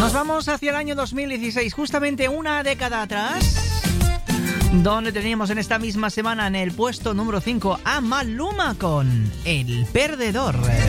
Nos vamos hacia el año 2016, justamente una década atrás, donde teníamos en esta misma semana en el puesto número 5 a Maluma con El Perdedor.